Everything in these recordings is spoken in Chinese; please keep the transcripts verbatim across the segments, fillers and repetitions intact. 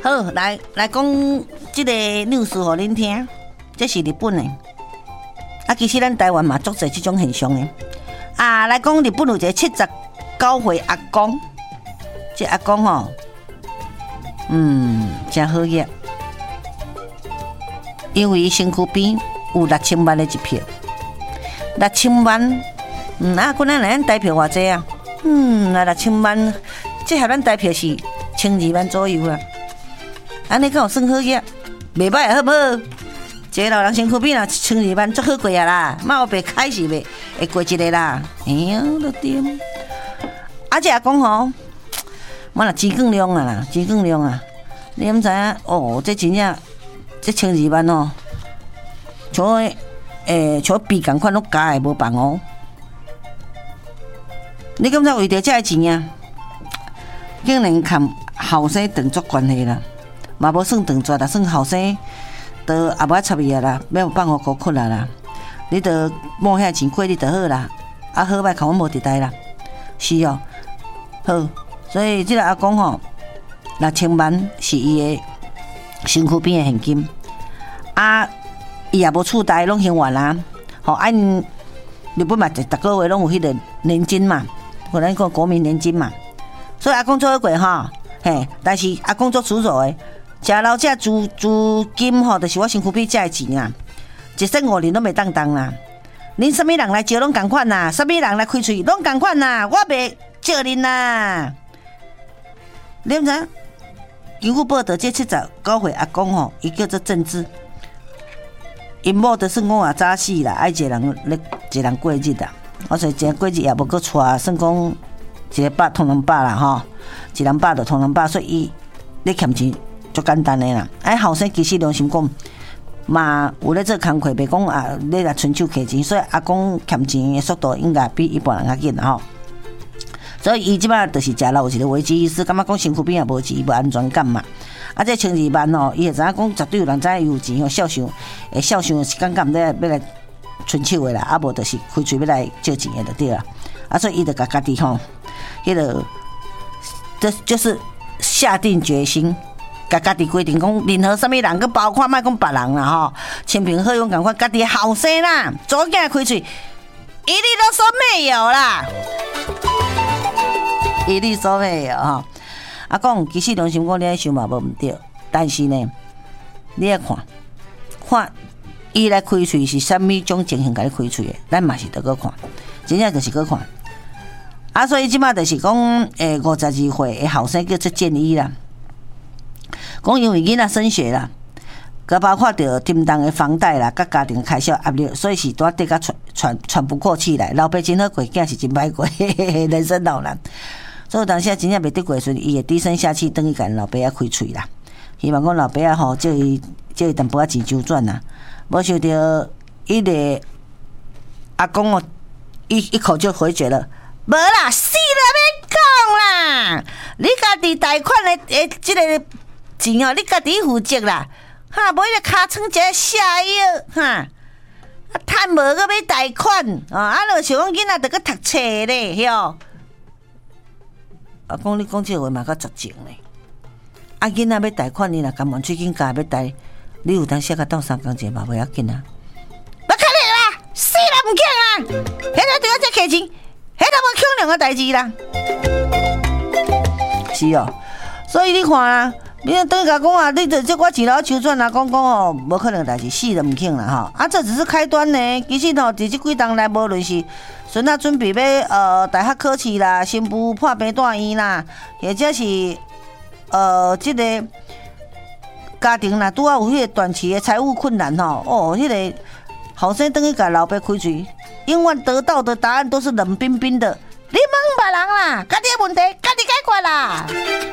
好，来来讲这个 news 给恁听，这是日本的。啊，其实咱台湾嘛，足侪这种现象的。啊，来讲日本有一个七十九岁阿公，这阿公吼、哦，嗯，真好业，因为身躯边有六千万的一票，六千万，嗯，啊，阮咱咱台票偌济啊？嗯，那六千万，这合咱台票是千二万左右啊。安尼敢有算好业？袂歹好不好？一个老人身躯边啊，千二万足好过啊啦，莫白开是袂会过一个啦。哎呀，都对。啊，这阿公吼，我若钱更量啊啦，钱更量啊！你毋知影哦？这真正这千二万哦，像诶像比共款，拢加诶无放哦。你敢知为着这个钱啊，竟然看后生长足关系啦，嘛无算长绝啦，算后生。都也无插伊啊啦，要放互高窟啦啦，你得摸遐钱过你就好啦，啊好歹看阮无伫台啦，是哦，好，所以即个阿公吼，六千万是伊的身躯边的现金，啊，伊也无厝台，拢还完啦，吼按日本嘛，逐个月拢有迄个年金嘛，或咱讲国民年金嘛，所以阿公做伙过吼，嘿，但是阿公做出手的。食老这资资金吼，就是我身躯边这的钱啊，一生五年拢袂当当啦。恁什么人来招拢共款啦，什么人来开喙拢共款啦，我袂招恁啦。你毋知？根据报道，这七十九岁阿公吼，伊叫做郑志，因某就算讲也早死啦，爱一个人咧一个人过日啦。我说一个过日也无搁娶，算讲一个百通两百啦吼，一人百就通两百，所以伊咧欠钱。足简单的啦，哎，后生其实良心讲，嘛有咧做工课，袂讲啊，咧来伸手摕钱，所以阿公欠钱的速度应该比一般人较紧啦吼。所以伊即摆就是食老有一个危机意识，感觉讲身躯边也无钱，无安全感嘛。啊，这千二万哦，伊会知影讲绝对有人知伊有钱吼，孝想，会孝想是感觉毋知要来伸手的啦，啊无就是开喙要来借钱的就对啦。啊，所以伊就甲家己吼，迄个，这就是下定决心。甲家己规定讲，任何什么人，佮包括莫讲别人啦吼，亲朋好友共款，家己后生啦，左囝开喙，一律都说没有啦，一律说没有吼。啊，讲其实良心讲，你爱想嘛无毋对，但是呢，你爱看，看伊来开喙是啥物种情形，甲你开喙的，咱嘛是得搁看，真正就是搁看。啊，所以即马就是讲，诶，五十二岁的后生叫做建议啦。讲因为囡仔升学啦，佮包括着沉重的房贷啦，佮家庭开销压力，所以是拄跌甲喘喘喘不过气来。老爸真好过，囝是真歹过，人生老难。所以当时真正袂得过顺，伊会低声下气，等于甲老爸啊开喙啦。希望讲老爸啊吼，借伊借伊淡薄仔钱周转啦。无想到伊个阿公哦，一一口就回绝了，无啦，死了免讲啦，你家己贷款的诶，即个。钱哦，你家己负责啦，哈，无迄个尻川一个下药，哈，啊，趁无个要贷款，啊，啊，就想讲囡仔得去读册咧，哟。啊，讲你讲这话嘛，较实情咧。啊，囡仔要贷款，你若甘愿最近家要贷，你有当时甲斗三工钱嘛，袂要紧啊。不可能啦，死啦唔见啊！迄个对我这客钱，迄个无可能个代志啦。是哦，所以你看啊。你等于甲讲啊，你这这我钱老周转啊，讲讲哦，无可能代志，死都唔肯啦哈！啊，这只是开端呢。其实吼，伫这几当来，无论是孙仔准备要呃大学考试啦，新妇破病住院啦，或者是呃这个家庭啦，拄啊有迄个短期的财务困难吼，哦，迄、那个后生等于甲老爸开嘴，永远得到的答案都是冷冰冰的。你问别人啦，家己的问题家己解决啦。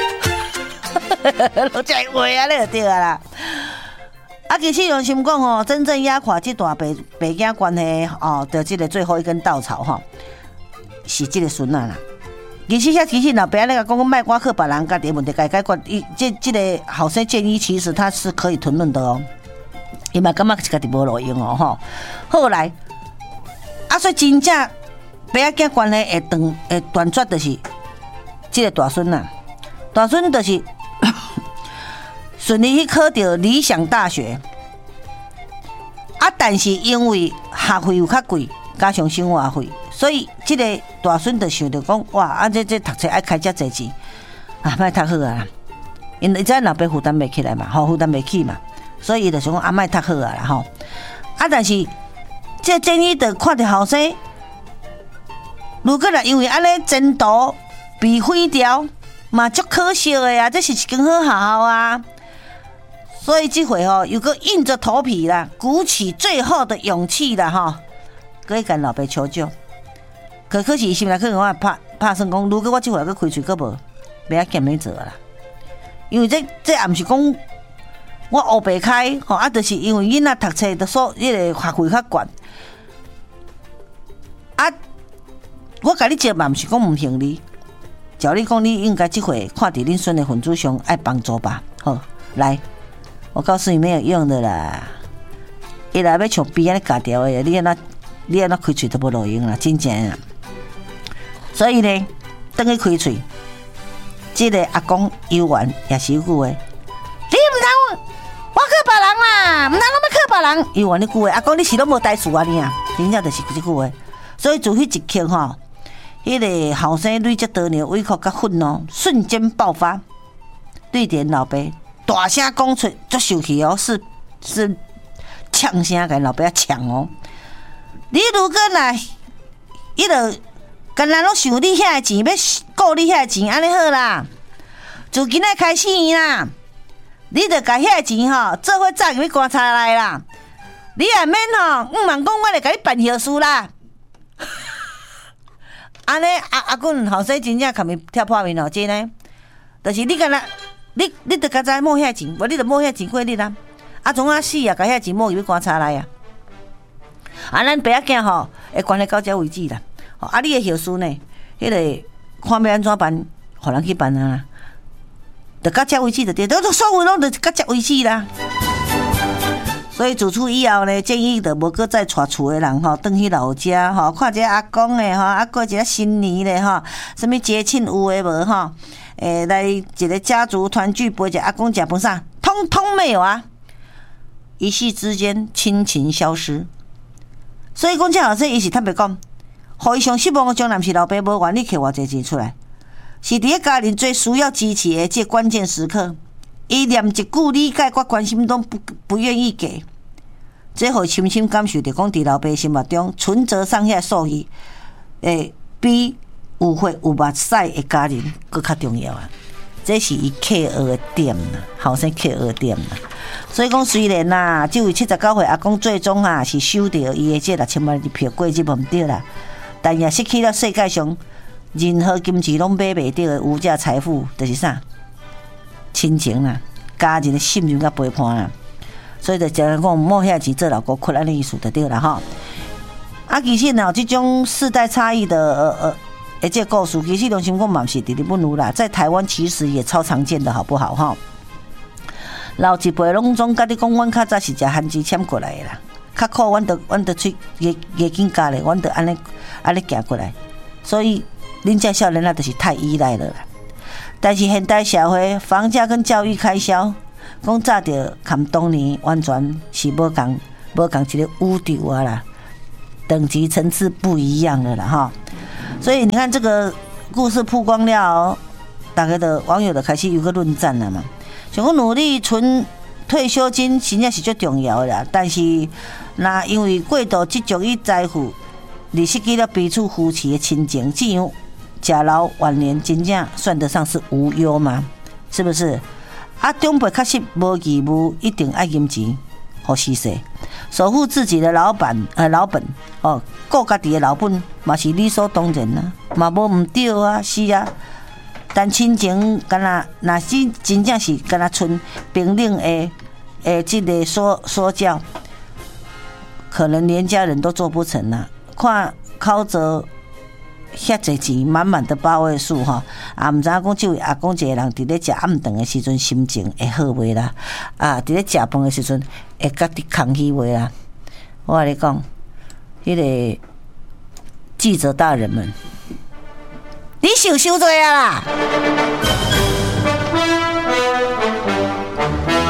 老这话啊，你就对啦。啊，其实良心讲吼，真正压垮这段爸爸囝关系哦的这个最后一根稻草吼，是这个孙仔啦。其实遐其实老爸那个讲讲卖瓜克别人家己问题该解决，伊这这个后生建议其实他是可以吞论的哦。伊嘛感觉是家己无路用哦吼。后来啊，所以真正爸囝关系会断会断绝，就是这个大孙啊，大孙就是。 顺利去考到理想大学。啊，但是因为学费有较贵，加上生活费，所以即个大孙就想着讲，哇，啊这这读册爱开遮侪钱，啊，莫读好啊，因为咱老爸负担袂起来嘛，吼，负担袂起嘛，所以伊就想讲啊，莫读好啊啦，吼。啊，但是这建议就看着后生，如果若因为安尼前途被毁掉，嘛足可惜的啊，这是一间好学校啊。所以这回吼，又搁硬着头皮啦，鼓起最后的勇气啦，吼，搁去跟老爸求救。可可是伊心内可能我拍拍算讲，如果我这回搁开喙搁无，袂晓减免做啦。因为这这也毋是讲我黑白开，吼啊，就是因为囡仔读册的所迄个学费较悬。啊，我甲你借嘛，毋是讲毋行你，照你讲，你应该这回看伫恁孙的份子上爱帮助吧。好，来。我告诉你没有用的啦，伊若要像边安尼夹掉的，你安那你安那开喙都无路用啦，真正啊。所以呢，等去开喙，这个阿公游玩也是有句话，你唔通我靠别人啦，唔通拢要靠别人。游玩你句话，阿公你是拢无代数啊你啊，真正就是这句话。所以自迄一刻吼，迄、那个后生累积多年委屈甲愤怒瞬间爆发，对点老爸。大声讲出，足受气哦，是是呛声，甲老爸呛哦。你如果来，伊就干那拢想你遐的钱，要顾你遐的钱，安尼好啦。从今仔开始啦，你着甲遐的钱吼，做伙早入去棺材内啦。你也免吼，毋茫讲我来甲你办后事啦。安尼阿阿公后生真正含伊跳破面哦，真呢，就是你干那。你你得甲知摸遐钱，无你得摸遐钱过日啦。啊，从啊死啊，甲遐钱摸入去棺材内啊。啊，咱爸仔囝吼会关系到遮为止啦。啊，你的后事呢？迄、那个看要安怎办，互人去办啊。得到遮为止就对，都所有拢得到遮为止啦。所以自此以后呢，建议就无搁再带厝的人吼，转去老家吼，看一下阿公的吼，啊过一个新年的吼，什么节庆有诶无吼？诶、欸，来一个家族团聚，陪着阿公食饭啥，通通没有啊！一夕之间，亲情消失。所以讲，这老师伊是特别讲，互伊上失望的将南是老爸无愿意摕偌济钱出来，是伫个家庭最需要支持的这关键时刻，伊连一句理解我关心都不不愿意给，这互深深感受着讲，伫老爸心目中存折上遐数字，诶，比。有血有目屎的家人更较重要啊！这是伊克学的点啦，后生克学的点啦。所以讲，虽然呐，这位七十九岁阿公最终啊是收到伊的这六千万的票，过日无毋对啦，但也失去了世界上任何金钱拢买袂到的无价财富，就是啥？亲情啦，家人的信任甲陪伴啦。所以就只能讲，莫遐钱做老姑困安尼意思就对啦吼。啊，其实呢，这种世代差异的呃呃。而这故事其实良心讲嘛是伫日本有啦，在台湾其实也超常见的，好不好哈？老一辈拢总甲你讲，阮较早是食番薯签过来的啦，较苦，阮得阮得去月月经加咧，阮得安尼安尼行过来，所以恁这少年啊，就是太依赖了啦。但是现代社会房价跟教育开销，讲早着含当年完全是无共无共一个宇宙啊啦，等级层次不一样了啦哈。所以你看这个故事曝光了，大家的网友的开始有个论战了嘛。想讲努力存退休金，真正是最重要的啦。但是那因为过度执着于财富，而失去了彼此夫妻的亲情，这样食老晚年真正算得上是无忧吗？是不是？啊，长辈确实无义务一定爱金钱，好施舍。守护自己的老板呃老本哦，顾家己的老本嘛是理所当然啦，嘛无毋对啊，是啊。但亲情敢若若是真正是敢若剩平等的诶，这个说说教，可能连家人都做不成啦。看靠着遐济钱满满的八位数哈，啊，毋知影讲这位阿公一个人伫咧食暗顿的时阵心情会好袂啦？啊，伫咧食饭的时阵会觉得空虚袂啦？我甲你讲，迄、那个记者大人们，你受伤罪啊啦！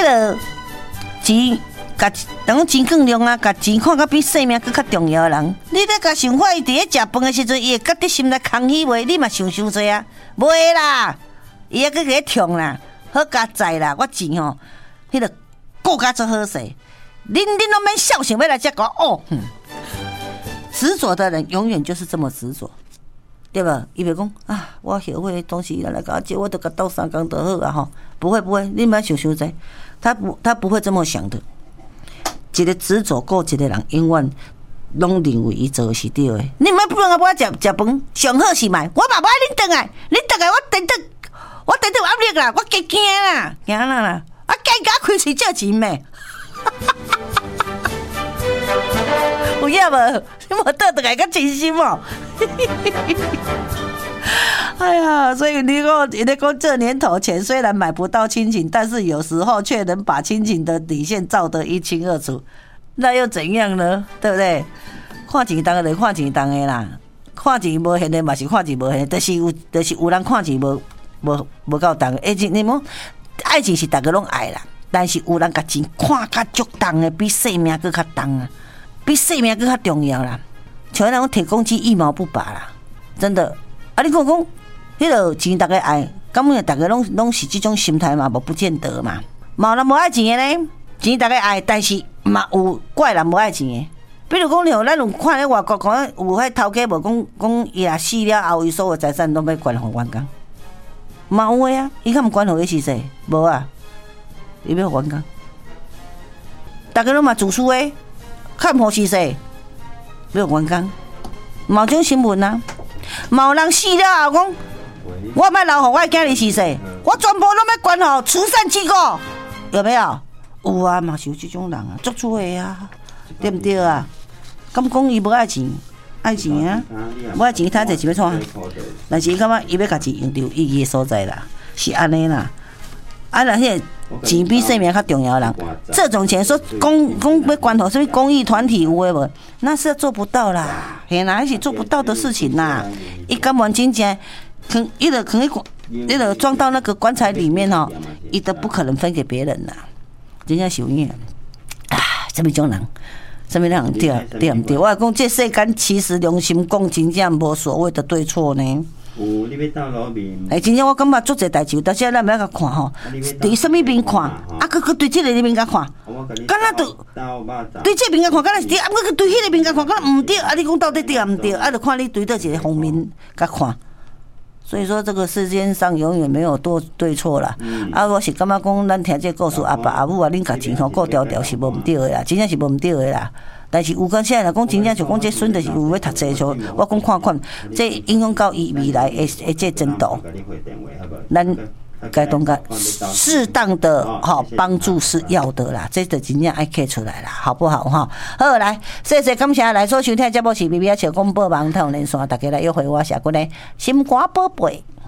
个钱，甲当钱更量啊，甲钱看甲比性命更较重要的人，你咧甲想法，伊伫咧食饭的时阵，伊会觉得心内空虚袂？你嘛想伤济啊？袂啦，伊还佫去冲啦，好加载啦，我钱吼，迄个顾甲做好势，恁恁拢免孝想要来遮讲哦。哼，执着的人永远就是这么执着。对吧？伊袂讲啊，我后悔东西来甲我借，我都甲斗三工就好啊吼。不会不会，你莫想伤济，他不他不会这么想的。一个执着过一个人，永远拢认为伊做的是对的。你莫不能我食食饭，上好是卖，我嘛无爱恁倒来，恁倒来我等等，我等等压力啦，我惊惊啦，惊啦啦，我惊甲开喙借钱咩？有影无？你无倒倒来较真心哦。哎呀，所以你说，你讲这年头钱虽然买不到亲情，但是有时候却能把亲情的底线照得一清二楚，那又怎样呢？对不对？看钱当然看钱当的啦，看钱无现的嘛是看钱无现的，但是有，但是有人看钱无无无够当的。而且你们爱情是大家拢爱啦，但是有人把钱看较足重的，比性命更较重啊，比性命更较重要啦。像那种铁公鸡一毛不拔啦，真的。啊，你讲讲，迄个钱大家爱，根本大家拢拢是这种心态嘛，无不见得嘛。嘛有人无爱钱的呢，钱大家爱，但是嘛有怪人无爱钱的。比如讲，像咱有看咧外国，看有迄头家无讲讲伊若死了后，伊所有财产拢要捐互员工，嘛有诶啊。伊敢毋捐互伊是谁？无啊，伊要员工。大家拢嘛自私诶，看互是谁？要员工，嘛有种新闻啊。嘛有人死了后讲，我莫留互我的囝儿是谁？我全部拢要捐互慈善机构，有没有？有啊，嘛是有这种人啊，足足的啊，对不对啊？敢讲伊无爱钱，爱钱啊，无爱钱他这是要创，但是伊感觉伊要家己用到意义的所在啦，是安尼啦。啊，那迄个钱比性命较重要的人，这种钱说公公要关乎什么公益团体有诶无？那是做不到啦，嘿啦，那是做不到的事情啦。伊甘愿真正可，伊就可以，伊就装到那个棺材里面哦，伊都不可能分给别人啦。真正是有影啊，什么种人？什么人对对唔对？我讲这世间其实良心讲，真正无所谓的对错呢。有，你要到路面。哎，真正我感觉做这代志，到现在咱不要甲看吼，对什么面看，啊，佮佮对这个面甲看，敢若对对这面甲看，敢若是对，啊，佮对迄个面甲看，敢若唔对，啊，你讲到底对啊唔对？啊，就看你对到一个方面甲看。所以说，这个世间上永远没有对对错啦。嗯、啊，我是感觉讲，咱听这故事，阿爸阿母啊，恁家钱吼顾条条是无唔对的啦，真正是无唔对的啦。但是有讲现在来讲，真正就讲这孙就是有要读册像，我讲看看，这影响到伊未来的的这程度，咱该当个适当的哈帮助是要的啦，这就真正爱看出来啦，好不好哈？好，来，谢谢感谢来所收听节目是 B B 小公播网台连线，大家来约会我下个呢，心肝宝贝。